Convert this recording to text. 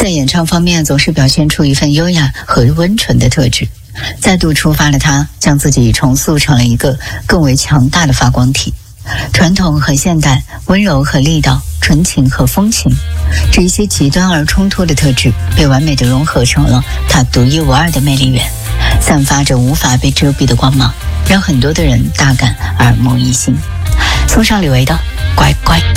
在演唱方面总是表现出一份优雅和温纯的特质，再度触发了他将自己重塑成了一个更为强大的发光体。传统和现代，温柔和力道，纯情和风情，这一些极端而冲突的特质被完美地融合成了他独一无二的魅力源，散发着无法被遮蔽的光芒，让很多的人大感耳目一新。送上李维的乖乖。